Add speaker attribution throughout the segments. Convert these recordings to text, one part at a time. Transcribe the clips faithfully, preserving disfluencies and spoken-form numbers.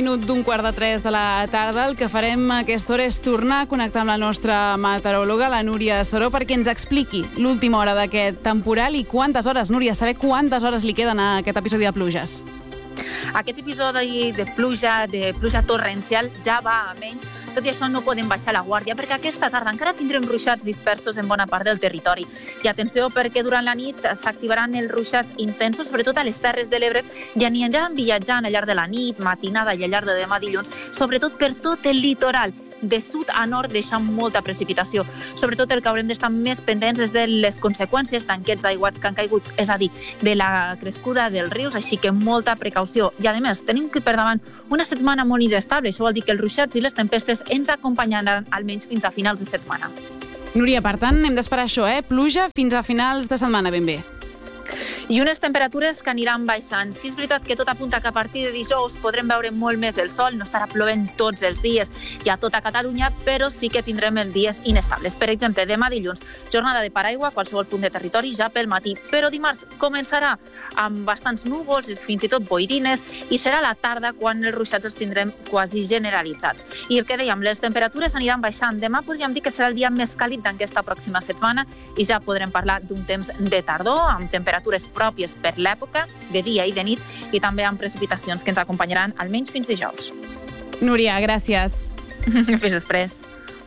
Speaker 1: minut d'un quart de tres de la tarda. El que farem a aquesta hora és tornar a connectar amb la nostra meteoròloga, la Núria Saró, perquè ens expliqui l'última hora d'aquest temporal i quantes hores, Núria, saber quantes hores li queden a aquest episodi de pluges.
Speaker 2: Aquest episodi de pluja, de pluja torrencial ja va a menys. Tot i això no podem baixar la guàrdia perquè aquesta tarda encara tindrem ruixats dispersos en bona part del territori. I atenció perquè durant la nit s'activaran els ruixats intensos, sobretot a les Terres de l'Ebre, i aniran viatjant al llarg de la nit, matinada i al llarg de demà dilluns, sobretot per tot el litoral, de sud a nord deixant molta precipitació. Sobretot el que haurem d'estar més pendents és de les conseqüències d'aquests aiguats que han caigut, és a dir, de la crescuda dels rius, així que molta precaució. I a més, tenim que per davant una setmana molt inestable, això vol dir que els ruixats i les tempestes ens acompanyaran almenys fins a finals de setmana.
Speaker 1: Núria, per tant, hem d'esperar això, eh? Pluja fins a finals de setmana, ben bé.
Speaker 2: I unes temperatures que aniran baixant. Sí, és veritat que tot apunta que a partir de dijous podrem veure molt més el sol, no estarà plovent tots els dies i a tota Catalunya, però sí que tindrem els dies inestables. Per exemple, demà dilluns, jornada de paraigua a qualsevol punt de territori ja pel matí, però dimarts començarà amb bastants núvols, fins i tot boirines, i serà a la tarda quan els ruixats els tindrem quasi generalitzats. I el que dèiem, les temperatures aniran baixant. Demà podríem dir que serà el dia més càlid d'aquesta pròxima setmana i ja podrem parlar d'un temps de tardor, amb temperatures pròpies per l'època, de dia i de nit, i també amb precipitacions que ens acompanyaran almenys fins dijous.
Speaker 1: Núria, gràcies.
Speaker 2: Fins després.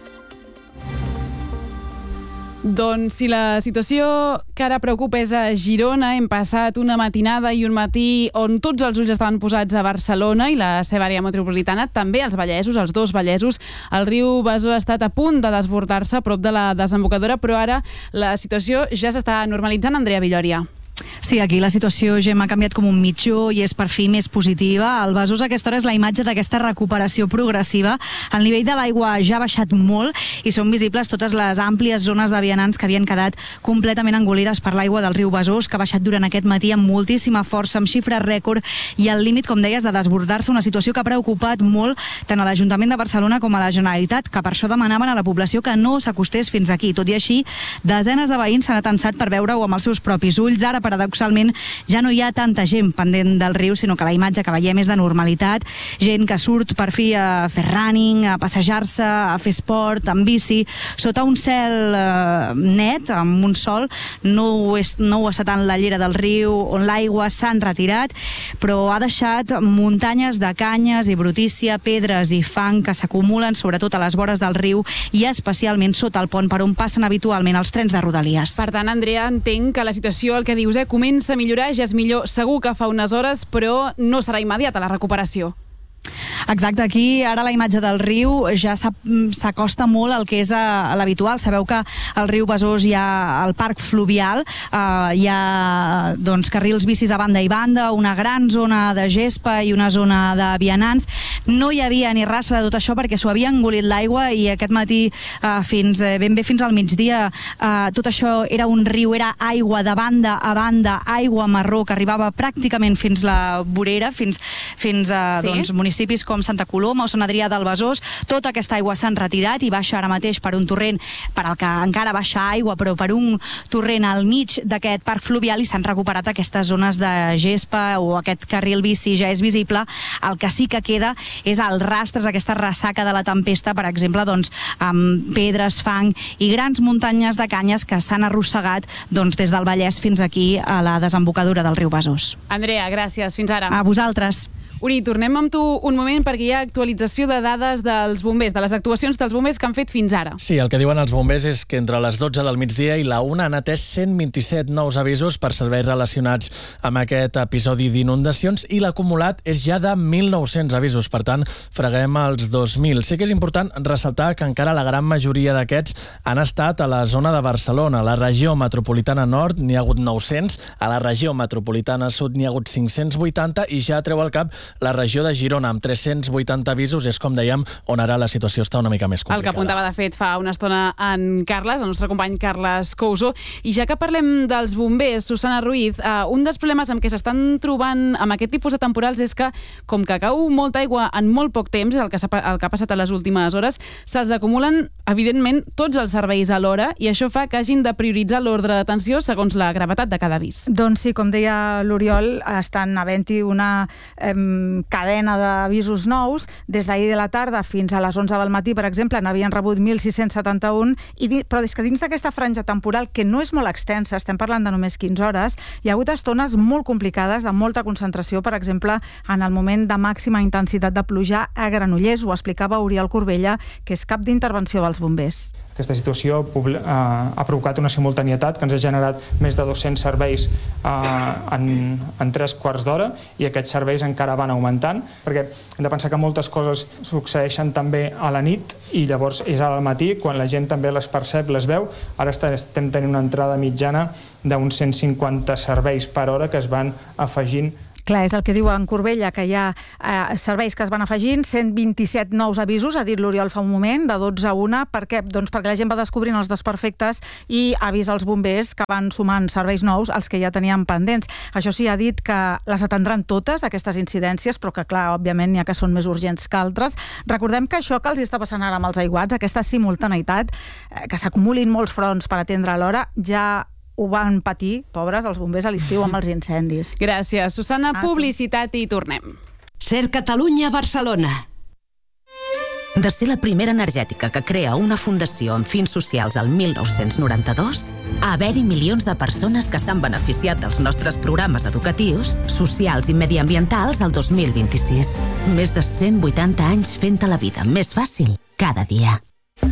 Speaker 1: Doncs si la situació que ara preocupa és a Girona, hem passat una matinada i un matí on tots els ulls estaven posats a Barcelona i la seva àrea metropolitana, també els Vallesos, els dos Vallesos. El riu Besòs ha estat a punt de desbordar-se a prop de la desembocadura, però ara la situació ja s'està normalitzant. Andrea Villòria.
Speaker 3: Sí, aquí la situació, Gemma, ha canviat com un mitjó i és per fi més positiva. El Besòs a aquesta hora és la imatge d'aquesta recuperació progressiva. El nivell de l'aigua ja ha baixat molt i són visibles totes les àmplies zones de vianants que havien quedat completament engolides per l'aigua del riu Besòs, que ha baixat durant aquest matí amb moltíssima força, amb xifres rècord i al límit, com deies, de desbordar-se, una situació que ha preocupat molt tant a l'Ajuntament de Barcelona com a la Generalitat, que per això demanaven a la població que no s'acostés fins aquí. Tot i així, desenes de veïns s'han atensat per veure-ho amb els seus propis ulls. Ara, paradoxalment, ja no hi ha tanta gent pendent del riu, sinó que la imatge que veiem és de normalitat, gent que surt per fi a fer running, a passejar-se, a fer esport, amb bici, sota un cel eh, net, amb un sol. No ho, és, no ho està tant la llera del riu, on l'aigua s'han retirat, però ha deixat muntanyes de canyes i brutícia, pedres i fang que s'acumulen sobretot a les vores del riu i especialment sota el pont per on passen habitualment els trens de Rodalies.
Speaker 1: Per tant, Andrea, entenc que la situació, el que dius, eh, comença a millorar, ja és millor segur que fa unes hores, però no serà immediata la recuperació.
Speaker 3: Exacte, aquí ara la imatge del riu ja s'acosta molt al que és l'habitual. Sabeu que al riu Besòs hi ha el parc fluvial, eh, hi ha doncs, carrils bicis a banda i banda, una gran zona de gespa i una zona de vianants. No hi havia ni rastre de tot això perquè s'ho havia engolit l'aigua i aquest matí eh, fins eh, ben bé fins al migdia eh, tot això era un riu, era aigua de banda a banda, aigua marró que arribava pràcticament fins la vorera, fins, fins a sí? doncs, municipis com Santa Coloma o Sant Adrià del Besòs. Tota aquesta aigua s'han retirat i baixa ara mateix per un torrent per al que encara baixa aigua, però per un torrent al mig d'aquest parc fluvial, i s'han recuperat aquestes zones de gespa o aquest carril bici ja és visible. El que sí que queda és el rastres, aquesta ressaca de la tempesta, per exemple, doncs, amb pedres, fang i grans muntanyes de canyes que s'han arrossegat doncs, des del Vallès fins aquí a la desembocadura del riu Besòs.
Speaker 1: Andrea, gràcies. Fins ara.
Speaker 3: A vosaltres.
Speaker 1: Uri, tornem amb tu un moment perquè hi ha actualització de dades dels bombers, de les actuacions dels bombers que han fet fins ara.
Speaker 4: Sí, el que diuen els bombers és que entre les dotze del migdia i la una han atès cent vint-i-set nous avisos per serveis relacionats amb aquest episodi d'inundacions i l'acumulat és ja de mil nou-cents avisos, per tant, freguem els dos mil. Sí que és important ressaltar que encara la gran majoria d'aquests han estat a la zona de Barcelona. A la regió metropolitana nord n'hi ha hagut nou-cents, a la regió metropolitana sud n'hi ha hagut cinc-cents vuitanta i ja treu al cap la regió de Girona, amb tres-cents vuitanta avisos, és com dèiem, on ara la situació està una mica més complicada.
Speaker 1: El que apuntava, de fet, fa una estona en Carles, el nostre company Carles Couso. I ja que parlem dels bombers, Susana Ruiz, eh, un dels problemes amb què s'estan trobant amb aquest tipus de temporals és que, com que cau molta aigua en molt poc temps, el que, el que ha passat a les últimes hores, se'ls acumulen, evidentment, tots els serveis alhora, i això fa que hagin de prioritzar l'ordre d'atenció segons la gravetat de cada avís.
Speaker 5: Doncs sí, com deia l'Oriol, estan havent-hi una... Eh,
Speaker 3: cadena d'avisos nous. Des d'ahir de la tarda fins a les onze del matí, per exemple, n'havien rebut mil sis-cents setanta-un, i, però és que dins d'aquesta franja temporal, que no és molt extensa, estem parlant de només quinze hores, hi ha hagut estones molt complicades, de molta concentració, per exemple, en el moment de màxima intensitat de pluja a Granollers. Ho explicava Oriol Corbella, que és cap d'intervenció dels bombers.
Speaker 5: Aquesta situació ha provocat una simultanietat que ens ha generat més de dos-cents serveis en tres quarts d'hora, i aquests serveis encara van augmentant, perquè hem de pensar que moltes coses succeeixen també a la nit, i llavors és al matí quan la gent també les percep, les veu. Ara estem tenint una entrada mitjana d'uns cent cinquanta serveis per hora que es van afegint.
Speaker 3: Clar, és el que diu en Corbella, que hi ha eh, serveis que es van afegint, cent vint-i-set nous avisos, ha dit l'Oriol fa un moment, de dotze a una. Per què? Doncs perquè la gent va descobrint els desperfectes i avisa als bombers que van sumant serveis nous als que ja tenien pendents. Això sí, ha dit que les atendran totes, aquestes incidències, però que, clar, òbviament n'hi ha que són més urgents que altres. Recordem que això que els està passant ara amb els aiguats, aquesta simultaneïtat, eh, que s'acumulin molts fronts per atendre alhora, ja ho van patir, pobres, els bombers a l'estiu amb els incendis.
Speaker 1: Gràcies, Susana. Ah, publicitat i tornem.
Speaker 6: Ser Catalunya Barcelona. De ser la primera energètica que crea una fundació amb fins socials al mil nou-cents noranta-dos, a haver-hi milions de persones que s'han beneficiat dels nostres programes educatius, socials i mediambientals al dos mil vint-i-sis. Més de cent vuitanta anys fent la vida més fàcil cada dia.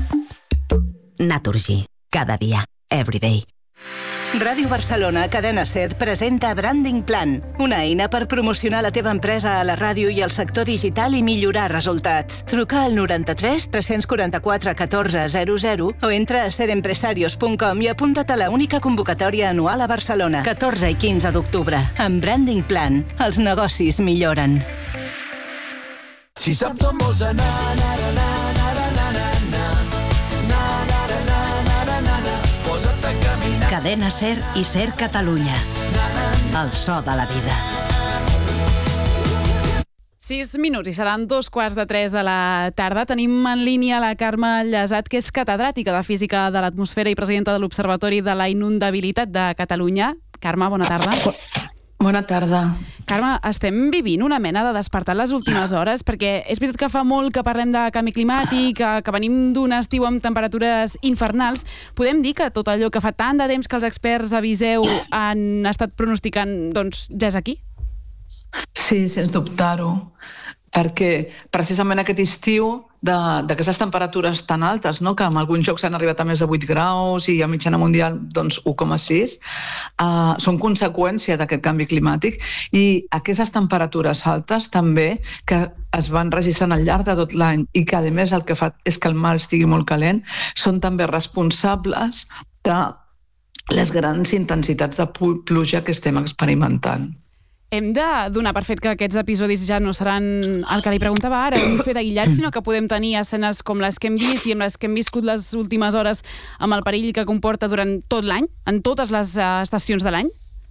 Speaker 6: Naturgy. Cada dia. Everyday.
Speaker 7: Ràdio Barcelona, Cadena SER, presenta Branding Plan, una eina per promocionar la teva empresa a la ràdio i al sector digital i millorar resultats. Truca al noranta-tres tres quaranta-quatre catorze zero zero o entra a ser empresarios punt com i apunta't a la única convocatòria anual a Barcelona, catorze i quinze d'octubre. Amb Branding Plan, els negocis milloren.
Speaker 8: Si saps on vols anar, anar, anar, anar, anar, anar,
Speaker 6: Cadena SER i SER Catalunya. El so de la vida.
Speaker 1: Sis minuts i seran dos quarts de tres de la tarda. Tenim en línia la Carme Llesat, que és catedràtica de Física de l'Atmosfera i presidenta de l'Observatori de la Inundabilitat de Catalunya. Carme, bona tarda.
Speaker 9: Bona tarda.
Speaker 1: Carme, estem vivint una mena de despertar les últimes hores, perquè és veritat que fa molt que parlem de canvi climàtic, que, que venim d'un estiu amb temperatures infernals. Podem dir que tot allò que fa tant de temps que els experts aviseu han estat pronosticant, doncs ja és aquí?
Speaker 9: Sí, sens dubtar-ho, perquè precisament aquest estiu d'aquestes temperatures tan altes, no? Que en alguns llocs han arribat a més de vuit graus i a mitjana mundial doncs, u coma sis, uh, són conseqüència d'aquest canvi climàtic, i aquestes temperatures altes també que es van registrant al llarg de tot l'any i que a més el que fa és que el mar estigui molt calent, són també responsables de les grans intensitats de pluja que estem experimentant.
Speaker 1: Hem de donar per fet que aquests episodis ja no seran el que li preguntava ara, un fet aïllat, sinó que podem tenir escenes com les que hem vist i amb les que hem viscut les últimes hores amb el perill que comporta durant tot l'any, en totes les estacions de l'any?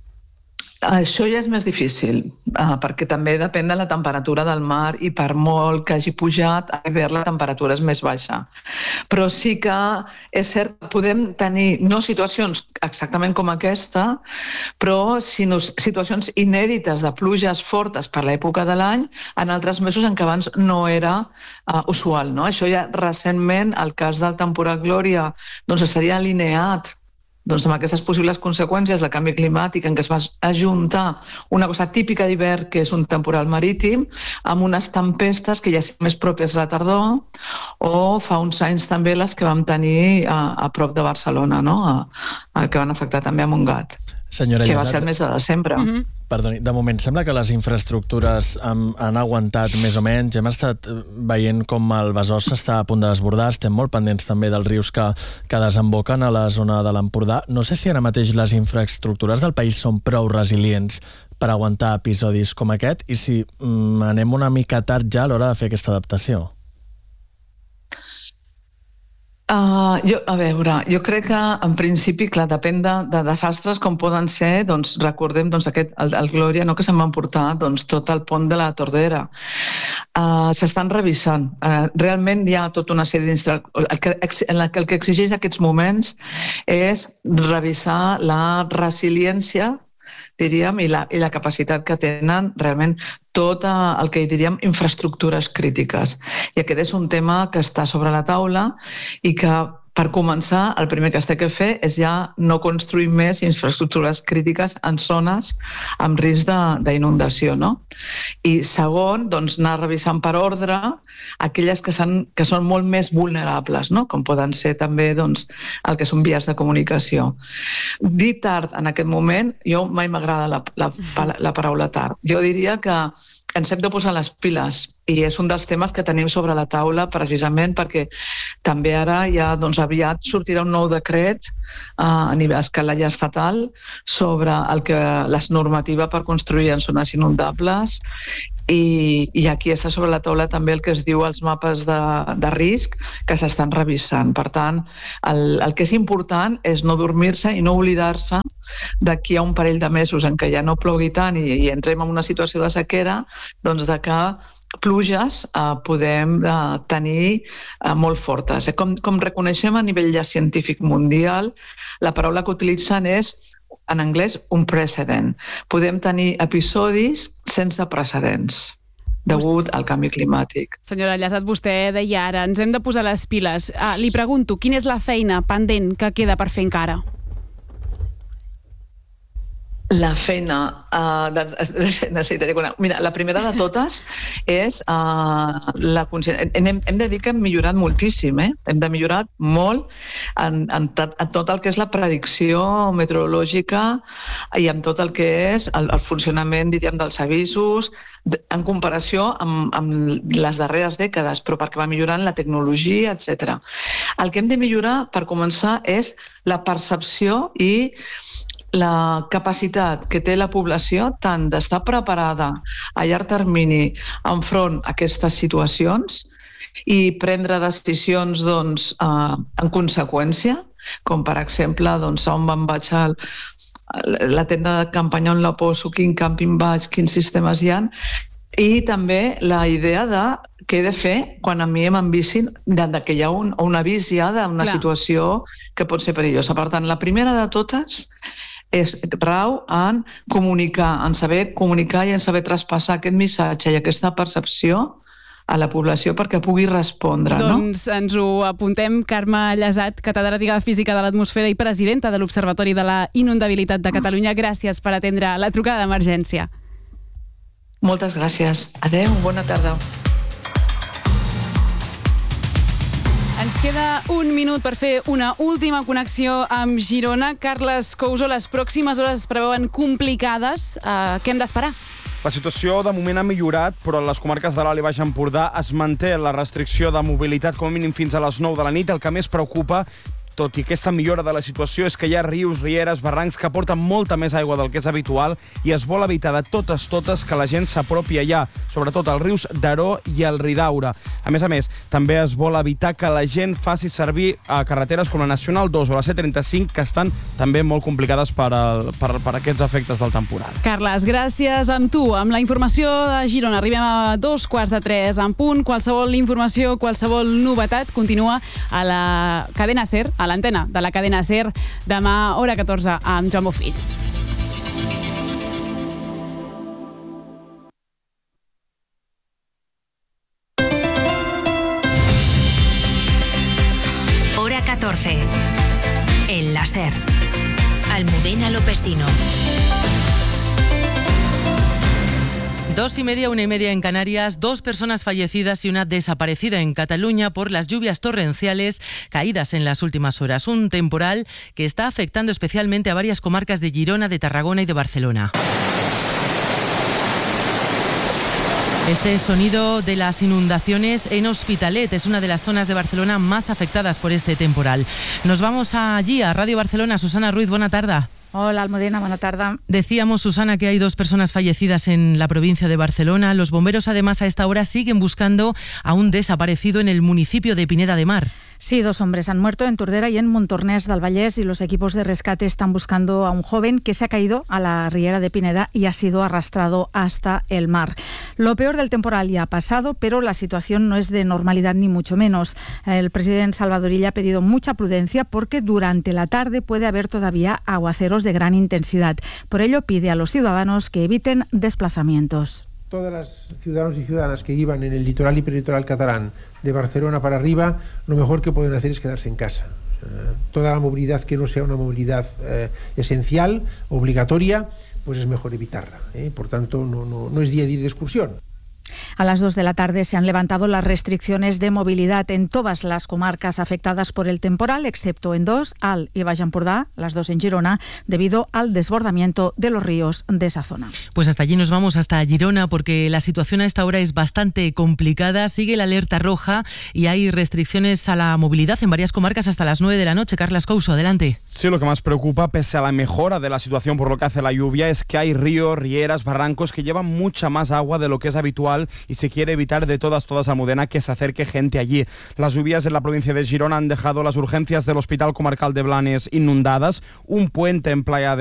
Speaker 9: Això ja és més difícil, perquè també depèn de la temperatura del mar i per molt que hagi pujat, a l'hivern la temperatura és més baixa. Però sí que és cert que podem tenir no situacions exactament com aquesta, però sinó situacions inèdites de pluges fortes per l'època de l'any en altres mesos en què abans no era uh, usual. No? Això ja recentment, el cas del temporal Glòria, doncs estaria alineat doncs amb aquestes possibles conseqüències del canvi climàtic en què es va ajuntar una cosa típica d'hivern, que és un temporal marítim, amb unes tempestes que ja són més pròpies a la tardor, o fa uns anys també les que vam tenir a, a prop de Barcelona, no? a, a, que van afectar també a Montgat.
Speaker 4: Senyora
Speaker 9: que
Speaker 4: Llesat,
Speaker 9: va ser el mes de desembre.
Speaker 1: Mm-hmm.
Speaker 4: Perdoni, de moment sembla que les infraestructures han, han aguantat més o menys. Hem estat veient com el Besòs s'està a punt de desbordar. Estem molt pendents també dels rius que, que desemboquen a la zona de l'Empordà. No sé si ara mateix les infraestructures del país són prou resilients per aguantar episodis com aquest i si mm, anem una mica tard ja a l'hora de fer aquesta adaptació.
Speaker 9: Uh, jo, a veure, jo crec que en principi, clar, depèn de, de desastres com poden ser, doncs recordem doncs, aquest, el, el Glòria, no, que se'n van portar doncs, tot el pont de la Tordera. Uh, S'estan revisant. Uh, realment hi ha tota una sèrie d'instruccions. El, que, el que exigeix aquests moments és revisar la resiliència diríem, i la, i la capacitat que tenen realment tot el que diríem infraestructures crítiques. I aquest és un tema que està sobre la taula i que, per començar, el primer que es té que fer és ja no construir més infraestructures crítiques en zones amb risc d'inundació, no? I segon, doncs, anar revisant per ordre aquelles que, que són molt més vulnerables, no? Com poden ser també doncs, el que són vies de comunicació. Dir tard en aquest moment, jo mai m'agrada la, la, la paraula tard. Jo diria que ens hem de posar les piles i és un dels temes que tenim sobre la taula precisament perquè també ara ja doncs, aviat sortirà un nou decret uh, a nivell escala ja estatal sobre el que, les normatives per construir en zones inundables i, i aquí està sobre la taula també el que es diu els mapes de, de risc que s'estan revisant. Per tant, el, el que és important és no dormir-se i no oblidar-se d'aquí a un parell de mesos en què ja no plogui tant i, i entrem en una situació de sequera, doncs de que pluges eh, podem eh, tenir eh, molt fortes. Com, com reconeixem a nivell ja científic mundial, la paraula que utilitzen és, en anglès, un precedent. Podem tenir episodis sense precedents degut al canvi climàtic.
Speaker 1: Senyora Llazat, vostè deia ara, ens hem de posar les piles. Ah, li pregunto, quina és la feina pendent que queda per fer encara?
Speaker 9: La feina, uh, de, necessitaré conèixer. Mira, la primera de totes és uh, la consciència. Hem, hem de dir que hem millorat moltíssim, eh? Hem de millorar molt en, en, en tot el que és la predicció meteorològica i en tot el que és el, el funcionament, diríem, dels avisos, en comparació amb, amb les darreres dècades, però perquè va millorant la tecnologia, etcètera. El que hem de millorar, per començar, és la percepció i la capacitat que té la població tant d'estar preparada a llarg termini enfront a aquestes situacions i prendre decisions doncs, eh, en conseqüència, com per exemple doncs, on me'n vaig a la tenda de campanya on la poso, quin càmping vaig, quins sistemes hi ha, i també la idea de què he de fer quan a mi m'envisin de, de que hi ha un, un avís ja d'una situació que pot ser perillosa. Per tant, la primera de totes és rau en comunicar, en saber comunicar i en saber traspassar aquest missatge i aquesta percepció a la població perquè pugui respondre.
Speaker 1: Doncs
Speaker 9: no?
Speaker 1: Ens ho apuntem. Carme Llazat, catedràtica de Física de l'Atmosfera i presidenta de l'Observatori de la Inundabilitat de Catalunya. Gràcies per atendre la trucada d'emergència.
Speaker 9: Moltes gràcies. Adéu, bona tarda.
Speaker 1: Ens queda un minut per fer una última connexió amb Girona. Carles Couso, les pròximes hores es preveuen complicades. Uh, què hem d'esperar?
Speaker 10: La situació de moment ha millorat, però a les comarques de l'Alt i Baix Empordà es manté la restricció de mobilitat com a mínim fins a les nou de la nit. El que més preocupa, tot i aquesta millora de la situació, és que hi ha rius, rieres, barrancs que porten molta més aigua del que és habitual i es vol evitar de totes, totes que la gent s'apropi allà, sobretot als rius d'Aró i el Ridaura. A més a més, també es vol evitar que la gent faci servir a carreteres com la Nacional dos o la C trenta-cinc, que estan també molt complicades per, al, per, per aquests efectes del temporal.
Speaker 1: Carles, gràcies. Amb tu, amb la informació de Girona, arribem a dos quarts de tres en punt. Qualsevol informació, qualsevol novetat continua a la cadena SER, a l'antena de la cadena SER, demà hora catorze amb Joan Bofill.
Speaker 11: Hora catorce. En la SER. Almudena Lopesino.
Speaker 12: Dos y media, una y media en Canarias, dos personas fallecidas y una desaparecida en Cataluña por las lluvias torrenciales caídas en las últimas horas. Un temporal que está afectando especialmente a varias comarcas de Girona, de Tarragona y de Barcelona. Este sonido de las inundaciones en Hospitalet es una de las zonas de Barcelona más afectadas por este temporal. Nos vamos allí, a Radio Barcelona. Susana Ruiz, buena tarde.
Speaker 13: Hola, Almudena, buena tarde.
Speaker 12: Decíamos, Susana, que hay dos personas fallecidas en la provincia de Barcelona. Los bomberos, además, a esta hora siguen buscando a un desaparecido en el municipio de Pineda de Mar.
Speaker 13: Sí, dos hombres han muerto en Tordera y en Montornès del Vallès y los equipos de rescate están buscando a un joven que se ha caído a la riera de Pineda y ha sido arrastrado hasta el mar. Lo peor del temporal ya ha pasado, pero la situación no es de normalidad ni mucho menos. El presidente Salvador Illa ha pedido mucha prudencia porque durante la tarde puede haber todavía aguaceros de gran intensidad. Por ello pide a los ciudadanos que eviten desplazamientos.
Speaker 14: Todos los ciudadanos y ciudadanas que vivan en el litoral y peritoral catalán, de Barcelona para arriba, lo mejor que pueden hacer es quedarse en casa. Toda la movilidad que no sea una movilidad eh, esencial, obligatoria, pues es mejor evitarla. ¿eh? Por tanto, no, no, no es día a día de excursión.
Speaker 13: A las dos de la tarde se han levantado las restricciones de movilidad en todas las comarcas afectadas por el temporal, excepto en dos, Alt y Baix Empordà, las dos en Girona, debido al desbordamiento de los ríos de esa zona.
Speaker 12: Pues hasta allí nos vamos, hasta Girona, porque la situación a esta hora es bastante complicada. Sigue la alerta roja y hay restricciones a la movilidad en varias comarcas hasta las nueve de la noche. Carlas Couso, adelante.
Speaker 10: Sí, lo que más preocupa, pese a la mejora de la situación por lo que hace la lluvia, es que hay ríos, rieras, barrancos que llevan mucha más agua de lo que es habitual y se quiere evitar de todas, todas a Almudena que se acerque gente allí. Las lluvias en la provincia de Girona han dejado las urgencias del Hospital Comarcal de Blanes inundadas, un puente en Playa de